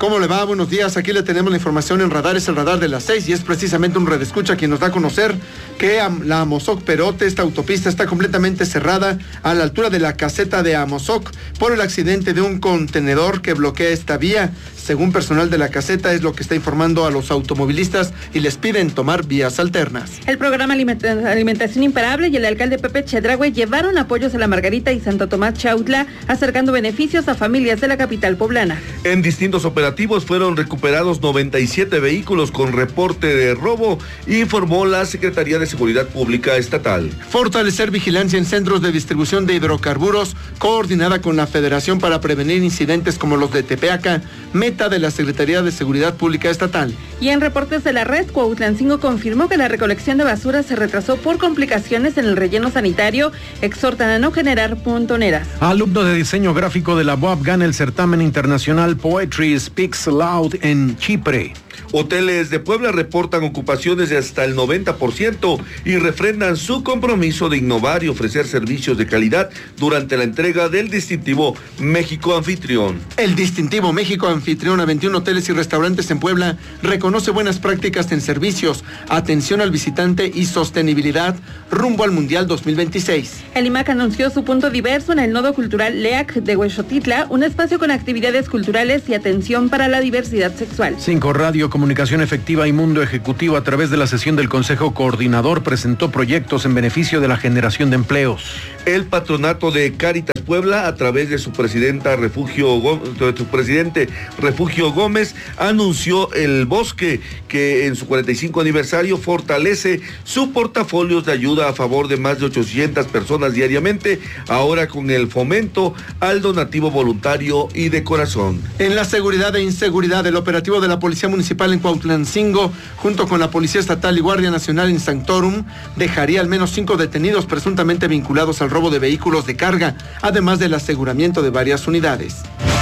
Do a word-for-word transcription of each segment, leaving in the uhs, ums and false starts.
¿Cómo le va? Buenos días. Aquí le tenemos la información en Radar, es el Radar de las seis y es precisamente un redescucha quien nos da a conocer que la Amozoc Perote, esta autopista está completamente cerrada a la altura de la caseta de Amozoc por el accidente de un contenedor que bloquea esta vía. Según personal de la caseta, es lo que está informando a los automovilistas y les piden tomar vías alternas. El programa Alimentación Imparable y el alcalde Pepe Chedraui llevaron apoyos a La Margarita y Santo Tomás Chautla, acercando beneficios a familias de la capital poblana. En distintos operativos fueron recuperados noventa y siete vehículos con reporte de robo, informó la Secretaría de Seguridad Pública Estatal. Fortalecer vigilancia en centros de distribución de hidrocarburos, coordinada con la Federación para prevenir incidentes como los de Tepeaca, meta de la Secretaría de Seguridad Pública Estatal. Y en reportes de la red, Cuautlancingo confirmó que la recolección de basura se retrasó por complicaciones en el relleno sanitario. Exhortan a no generar montoneras. Alumno de diseño gráfico de la U A P gana el certamen internacional Poetry Speaks Loud en Chipre. Hoteles de Puebla reportan ocupaciones de hasta el noventa por ciento y refrendan su compromiso de innovar y ofrecer servicios de calidad durante la entrega del distintivo México Anfitrión. El distintivo México Anfitrión a veintiún hoteles y restaurantes en Puebla reconoce buenas prácticas en servicios, atención al visitante y sostenibilidad rumbo al Mundial dos mil veintiséis. El I M A C anunció su punto diverso en el Nodo Cultural LEAC de Huexotitla, un espacio con actividades culturales y atención para la diversidad sexual. Cinco Radio, Comunicación Efectiva y Mundo Ejecutivo, a través de la sesión del Consejo Coordinador, presentó proyectos en beneficio de la generación de empleos. El patronato de Cáritas Puebla, a través de su presidenta Refugio de su presidente Refugio Gómez, anunció el bosque que en su cuarenta y cinco aniversario fortalece su portafolio de ayuda a favor de más de ochocientas personas diariamente, ahora con el fomento al donativo voluntario y de corazón. En la seguridad e inseguridad, el operativo de la Policía Municipal en Cuautlancingo, junto con la Policía Estatal y Guardia Nacional en Sanctorum, dejaría al menos cinco detenidos presuntamente vinculados al robo de vehículos de carga, además del aseguramiento de varias unidades.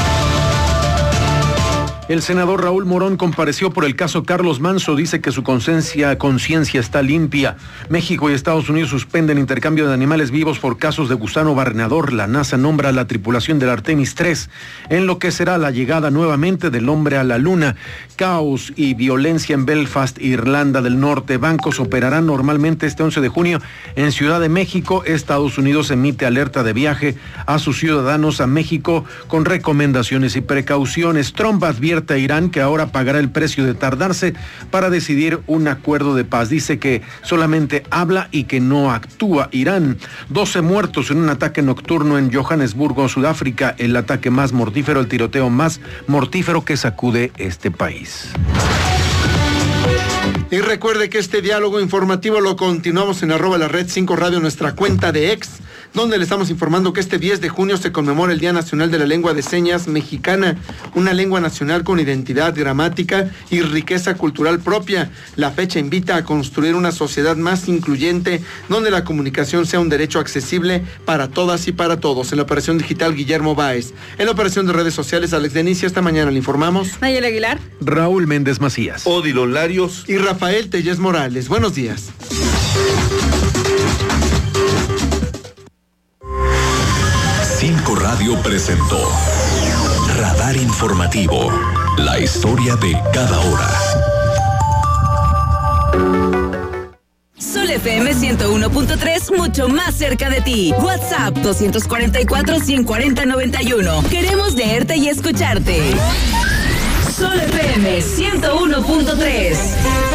El senador Raúl Morón compareció por el caso Carlos Manso. Dice que su conciencia conciencia está limpia. México y Estados Unidos suspenden intercambio de animales vivos por casos de gusano barrenador. La NASA nombra a la tripulación del Artemis tres, en lo que será la llegada nuevamente del hombre a la luna. Caos y violencia en Belfast, Irlanda del Norte. Bancos operarán normalmente este once de junio en Ciudad de México. Estados Unidos emite alerta de viaje a sus ciudadanos a México con recomendaciones y precauciones. Trump advierte a Irán que ahora pagará el precio de tardarse para decidir un acuerdo de paz. Dice que solamente habla y que no actúa. Irán, doce muertos en un ataque nocturno en Johannesburgo, Sudáfrica, el ataque más mortífero, el tiroteo más mortífero que sacude este país. Y recuerde que este diálogo informativo lo continuamos en arroba la red cinco radio, nuestra cuenta de ex, donde le estamos informando que este diez de junio se conmemora el Día Nacional de la Lengua de Señas Mexicana, una lengua nacional con identidad, gramática y riqueza cultural propia. La fecha invita a construir una sociedad más incluyente, donde la comunicación sea un derecho accesible para todas y para todos. En la operación digital, Guillermo Báez. En la operación de redes sociales, Alex Denicia. Esta mañana le informamos Nayel Aguilar, Raúl Méndez Macías, Odilon Larios y Rafael Tellez Morales. Buenos días. Cinco Radio presentó Radar Informativo, la historia de cada hora. Sol F M ciento uno punto tres, mucho más cerca de ti. WhatsApp dos cuatro cuatro, uno cuatro cero, nueve uno. Queremos leerte y escucharte. Sol F M ciento uno punto tres.